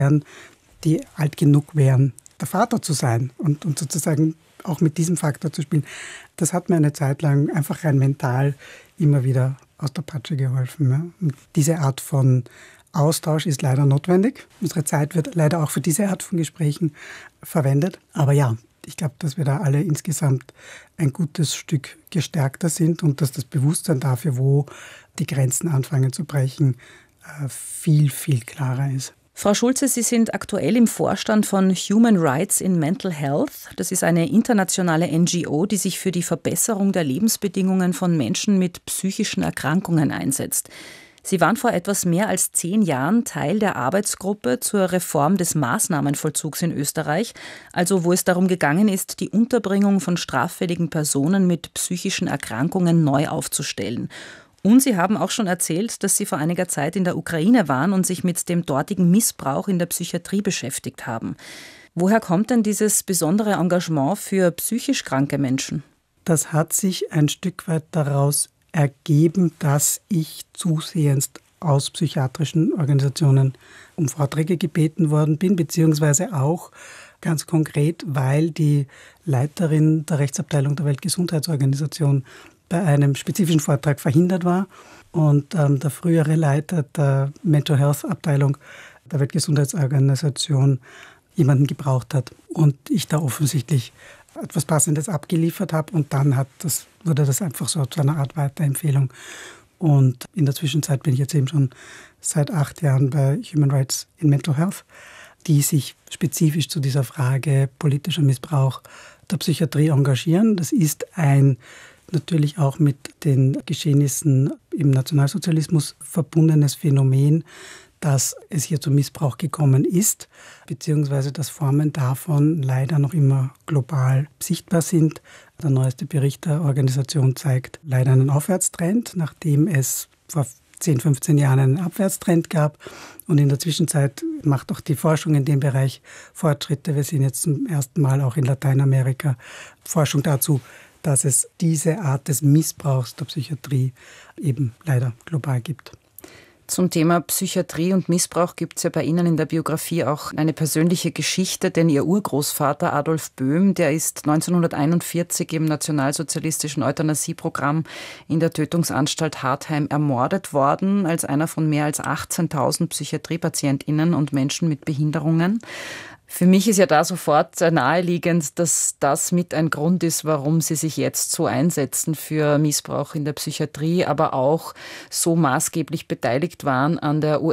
wären, die alt genug wären, der Vater zu sein und sozusagen auch mit diesem Faktor zu spielen. Das hat mir eine Zeit lang einfach rein mental immer wieder aus der Patsche geholfen. Ja. Und diese Art von Austausch ist leider notwendig. Unsere Zeit wird leider auch für diese Art von Gesprächen verwendet. Aber ja, ich glaube, dass wir da alle insgesamt ein gutes Stück gestärkter sind und dass das Bewusstsein dafür, wo die Grenzen anfangen zu brechen, viel, viel klarer ist. Frau Schulze, Sie sind aktuell im Vorstand von Human Rights in Mental Health. Das ist eine internationale NGO, die sich für die Verbesserung der Lebensbedingungen von Menschen mit psychischen Erkrankungen einsetzt. Sie waren vor etwas mehr als 10 Jahren Teil der Arbeitsgruppe zur Reform des Maßnahmenvollzugs in Österreich, also wo es darum gegangen ist, die Unterbringung von straffälligen Personen mit psychischen Erkrankungen neu aufzustellen. Und Sie haben auch schon erzählt, dass Sie vor einiger Zeit in der Ukraine waren und sich mit dem dortigen Missbrauch in der Psychiatrie beschäftigt haben. Woher kommt denn dieses besondere Engagement für psychisch kranke Menschen? Das hat sich ein Stück weit daraus ergeben, dass ich zusehends aus psychiatrischen Organisationen um Vorträge gebeten worden bin, beziehungsweise auch ganz konkret, weil die Leiterin der Rechtsabteilung der Weltgesundheitsorganisation bei einem spezifischen Vortrag verhindert war und der frühere Leiter der Mental Health Abteilung der Weltgesundheitsorganisation jemanden gebraucht hat und ich da offensichtlich etwas Passendes abgeliefert habe und dann wurde das einfach so zu einer Art Weiterempfehlung. Und in der Zwischenzeit bin ich jetzt eben schon seit 8 Jahren bei Human Rights in Mental Health, die sich spezifisch zu dieser Frage politischer Missbrauch der Psychiatrie engagieren. Das ist ein natürlich auch mit den Geschehnissen im Nationalsozialismus verbundenes Phänomen, dass es hier zum Missbrauch gekommen ist, beziehungsweise dass Formen davon leider noch immer global sichtbar sind. Der neueste Bericht der Organisation zeigt leider einen Aufwärtstrend, nachdem es vor 10, 15 Jahren einen Abwärtstrend gab. Und in der Zwischenzeit macht auch die Forschung in dem Bereich Fortschritte. Wir sehen jetzt zum ersten Mal auch in Lateinamerika Forschung dazu, dass es diese Art des Missbrauchs der Psychiatrie eben leider global gibt. Zum Thema Psychiatrie und Missbrauch gibt es ja bei Ihnen in der Biografie auch eine persönliche Geschichte, denn Ihr Urgroßvater Adolf Böhm, der ist 1941 im nationalsozialistischen Euthanasieprogramm in der Tötungsanstalt Hartheim ermordet worden, als einer von mehr als 18.000 PsychiatriepatientInnen und Menschen mit Behinderungen. Für mich ist ja da sofort naheliegend, dass das mit ein Grund ist, warum Sie sich jetzt so einsetzen für Missbrauch in der Psychiatrie, aber auch so maßgeblich beteiligt waren an der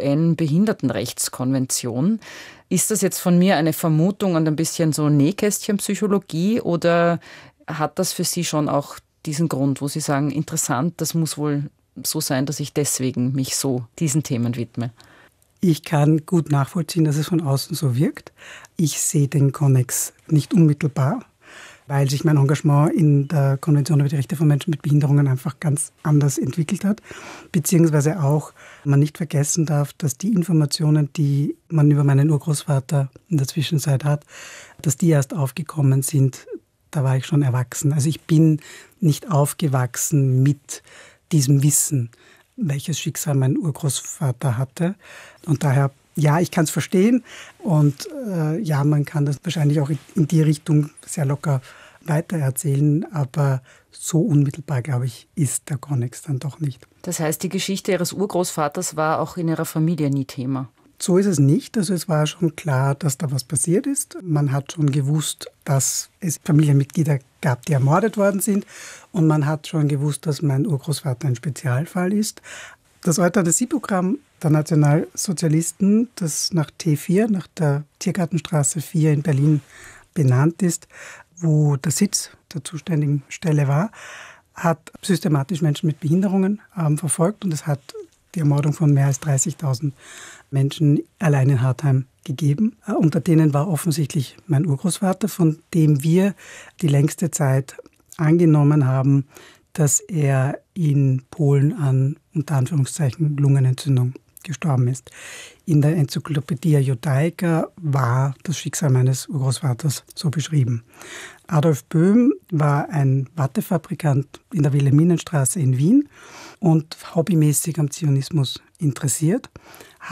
UN-Behindertenrechtskonvention. Ist das jetzt von mir eine Vermutung und ein bisschen so Nähkästchenpsychologie oder hat das für Sie schon auch diesen Grund, wo Sie sagen, interessant, das muss wohl so sein, dass ich deswegen mich so diesen Themen widme? Ich kann gut nachvollziehen, dass es von außen so wirkt. Ich sehe den Konnex nicht unmittelbar, weil sich mein Engagement in der Konvention über die Rechte von Menschen mit Behinderungen einfach ganz anders entwickelt hat. Beziehungsweise auch man nicht vergessen darf, dass die Informationen, die man über meinen Urgroßvater in der Zwischenzeit hat, dass die erst aufgekommen sind, da war ich schon erwachsen. Also ich bin nicht aufgewachsen mit diesem Wissen, welches Schicksal mein Urgroßvater hatte. Und daher, ja, ich kann es verstehen. Und ja, man kann das wahrscheinlich auch in die Richtung sehr locker weitererzählen. Aber so unmittelbar, glaube ich, ist der Konnex dann doch nicht. Das heißt, die Geschichte Ihres Urgroßvaters war auch in Ihrer Familie nie Thema? So ist es nicht. Also es war schon klar, dass da was passiert ist. Man hat schon gewusst, dass es Familienmitglieder gab, die ermordet worden sind. Und man hat schon gewusst, dass mein Urgroßvater ein Spezialfall ist. Das Euthanasieprogramm der Nationalsozialisten, das nach T4, nach der Tiergartenstraße 4 in Berlin benannt ist, wo der Sitz der zuständigen Stelle war, hat systematisch Menschen mit Behinderungen verfolgt. Und es hat die Ermordung von mehr als 30.000 Menschen allein in Hartheim gegeben. Unter denen war offensichtlich mein Urgroßvater, von dem wir die längste Zeit angenommen haben, dass er in Polen an, unter Anführungszeichen, Lungenentzündung gestorben ist. In der Enzyklopädie Judaica war das Schicksal meines Urgroßvaters so beschrieben. Adolf Böhm war ein Wattefabrikant in der Wilhelminenstraße in Wien und hobbymäßig am Zionismus interessiert, hat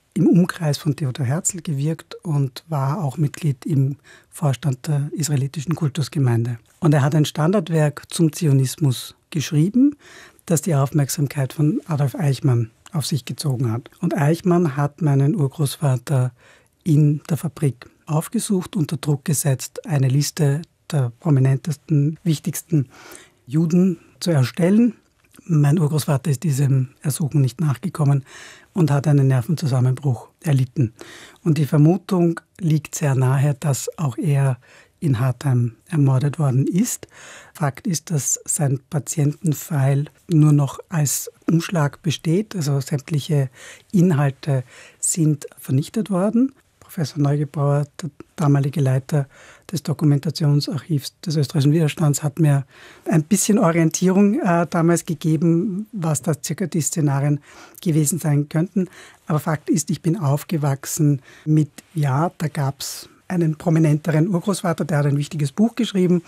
im Umkreis von Theodor Herzl gewirkt und war auch Mitglied im Vorstand der israelitischen Kultusgemeinde. Und er hat ein Standardwerk zum Zionismus geschrieben, das die Aufmerksamkeit von Adolf Eichmann auf sich gezogen hat. Und Eichmann hat meinen Urgroßvater in der Fabrik aufgesucht, unter Druck gesetzt, eine Liste der prominentesten, wichtigsten Juden zu erstellen. Mein Urgroßvater ist diesem Ersuchen nicht nachgekommen und hat einen Nervenzusammenbruch erlitten. Und die Vermutung liegt sehr nahe, dass auch er in Hartheim ermordet worden ist. Fakt ist, dass sein Patientenfile nur noch als Umschlag besteht. Also sämtliche Inhalte sind vernichtet worden. Professor Neugebauer, der damalige Leiter des Dokumentationsarchivs des österreichischen Widerstands, hat mir ein bisschen Orientierung damals gegeben, was da circa die Szenarien gewesen sein könnten. Aber Fakt ist, ich bin aufgewachsen mit, ja, da gab es einen prominenteren Urgroßvater, der hat ein wichtiges Buch geschrieben,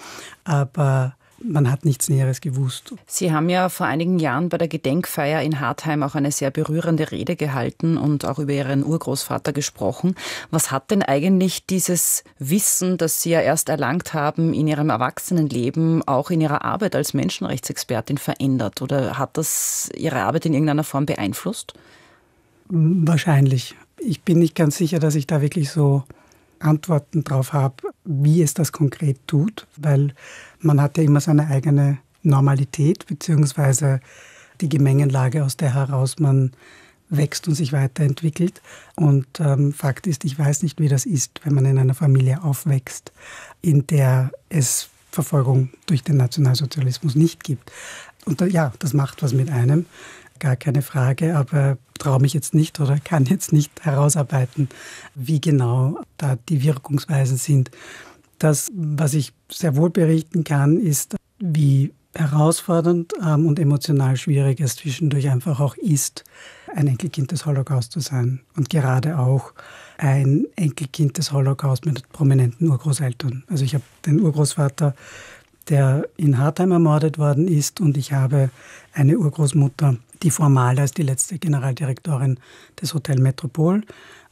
aber man hat nichts Näheres gewusst. Sie haben ja vor einigen Jahren bei der Gedenkfeier in Hartheim auch eine sehr berührende Rede gehalten und auch über Ihren Urgroßvater gesprochen. Was hat denn eigentlich dieses Wissen, das Sie ja erst erlangt haben in Ihrem Erwachsenenleben, auch in Ihrer Arbeit als Menschenrechtsexpertin verändert? Oder hat das Ihre Arbeit in irgendeiner Form beeinflusst? Wahrscheinlich. Ich bin nicht ganz sicher, dass ich da wirklich so Antworten drauf habe, wie es das konkret tut, weil man hat ja immer seine eigene Normalität beziehungsweise die Gemengenlage, aus der heraus man wächst und sich weiterentwickelt. Und Fakt ist, ich weiß nicht, wie das ist, wenn man in einer Familie aufwächst, in der es Verfolgung durch den Nationalsozialismus nicht gibt. Und ja, das macht was mit einem, gar keine Frage, aber traue mich jetzt nicht oder kann jetzt nicht herausarbeiten, wie genau da die Wirkungsweisen sind. Das, was ich sehr wohl berichten kann, ist, wie herausfordernd und emotional schwierig es zwischendurch einfach auch ist, ein Enkelkind des Holocaust zu sein. Und gerade auch ein Enkelkind des Holocaust mit prominenten Urgroßeltern. Also ich habe den Urgroßvater, der in Hartheim ermordet worden ist, und ich habe eine Urgroßmutter, die formal als die letzte Generaldirektorin des Hotel Metropol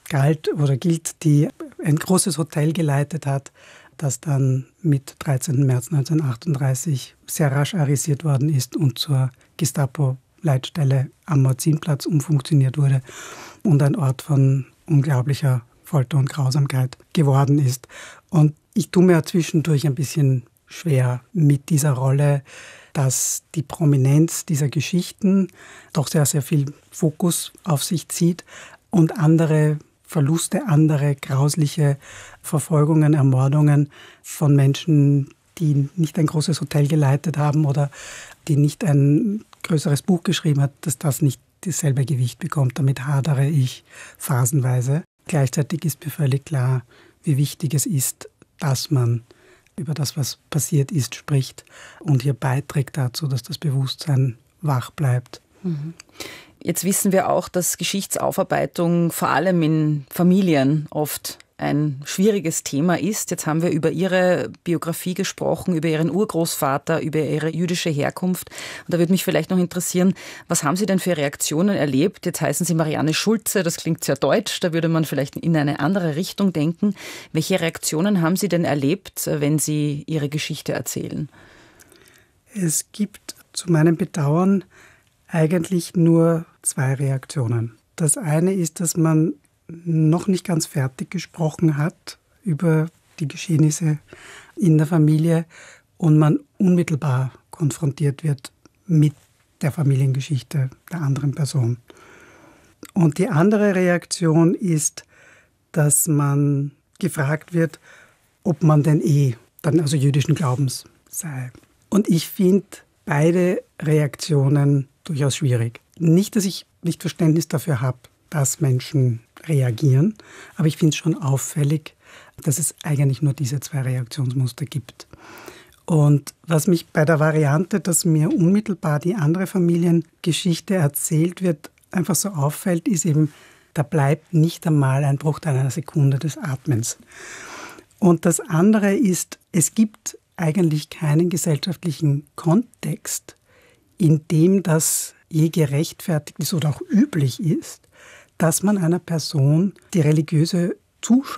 gilt, die ein großes Hotel geleitet hat, das dann mit 13. März 1938 sehr rasch arisiert worden ist und zur Gestapo-Leitstelle am Morzinplatz umfunktioniert wurde und ein Ort von unglaublicher Folter und Grausamkeit geworden ist. Und ich tue mir zwischendurch ein bisschen schwer mit dieser Rolle, dass die Prominenz dieser Geschichten doch sehr, sehr viel Fokus auf sich zieht und andere Verluste, andere grausliche Verfolgungen, Ermordungen von Menschen, die nicht ein großes Hotel geleitet haben oder die nicht ein größeres Buch geschrieben hat, dass das nicht dasselbe Gewicht bekommt. Damit hadere ich phasenweise. Gleichzeitig ist mir völlig klar, wie wichtig es ist, dass man über das, was passiert ist, spricht und hier beiträgt dazu, dass das Bewusstsein wach bleibt. Jetzt wissen wir auch, dass Geschichtsaufarbeitung vor allem in Familien oft ein schwieriges Thema ist. Jetzt haben wir über Ihre Biografie gesprochen, über Ihren Urgroßvater, über Ihre jüdische Herkunft. Und da würde mich vielleicht noch interessieren, was haben Sie denn für Reaktionen erlebt? Jetzt heißen Sie Marianne Schulze, das klingt sehr deutsch, da würde man vielleicht in eine andere Richtung denken. Welche Reaktionen haben Sie denn erlebt, wenn Sie Ihre Geschichte erzählen? Es gibt zu meinem Bedauern eigentlich nur 2 Reaktionen. Das eine ist, dass man noch nicht ganz fertig gesprochen hat über die Geschehnisse in der Familie und man unmittelbar konfrontiert wird mit der Familiengeschichte der anderen Person. Und die andere Reaktion ist, dass man gefragt wird, ob man denn dann also jüdischen Glaubens sei. Und ich finde beide Reaktionen durchaus schwierig. Nicht, dass ich nicht Verständnis dafür habe, dass Menschen reagieren, aber ich finde es schon auffällig, dass es eigentlich nur diese 2 Reaktionsmuster gibt. Und was mich bei der Variante, dass mir unmittelbar die andere Familiengeschichte erzählt wird, einfach so auffällt, ist eben, da bleibt nicht einmal ein Bruchteil einer Sekunde des Atmens. Und das andere ist, es gibt eigentlich keinen gesellschaftlichen Kontext, in dem das je gerechtfertigt ist oder auch üblich ist, dass man einer Person die religiöse Zuschreibung